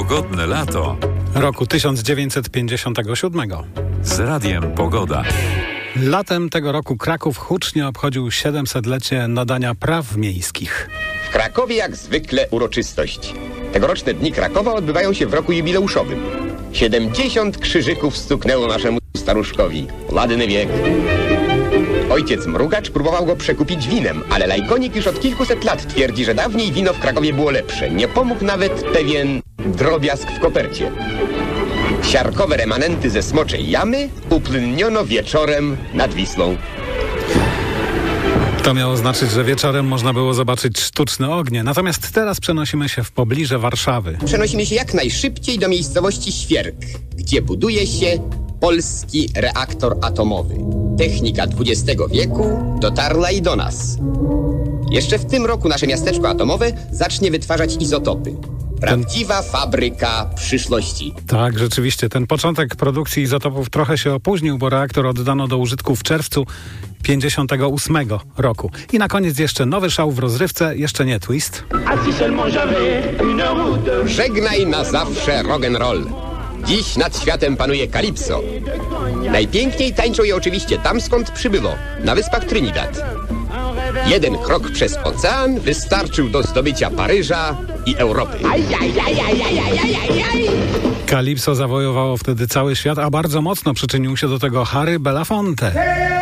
Pogodne lato roku 1957. z Radiem Pogoda. Latem tego roku Kraków hucznie obchodził 700-lecie nadania praw miejskich. W Krakowie jak zwykle uroczystość. Tegoroczne Dni Krakowa odbywają się w roku jubileuszowym. 70 krzyżyków stuknęło naszemu staruszkowi. Ładny wiek. Ojciec Mrugacz próbował go przekupić winem, ale lajkonik już od kilkuset lat twierdzi, że dawniej wino w Krakowie było lepsze. Nie pomógł nawet pewien drobiazg w kopercie. Siarkowe remanenty ze Smoczej Jamy uplyniono wieczorem nad Wisłą. To miało znaczyć, że wieczorem można było zobaczyć sztuczne ognie. Natomiast teraz przenosimy się w pobliże Warszawy. Przenosimy się jak najszybciej do miejscowości Świerk, gdzie buduje się polski reaktor atomowy. Technika XX wieku dotarła i do nas. Jeszcze w tym roku nasze miasteczko atomowe zacznie wytwarzać izotopy. Prawdziwa fabryka przyszłości. Tak, rzeczywiście. Ten początek produkcji izotopów trochę się opóźnił, bo reaktor oddano do użytku w czerwcu 1958 roku. I na koniec jeszcze nowy szał w rozrywce, jeszcze nie twist. Żegnaj na zawsze rock'n'roll. Dziś nad światem panuje Kalipso. Najpiękniej tańczą je oczywiście tam, skąd przybyło, na wyspach Trinidad. Jeden krok przez ocean wystarczył do zdobycia Paryża i Europy. Kalipso zawojowało wtedy cały świat, a bardzo mocno przyczynił się do tego Harry Belafonte.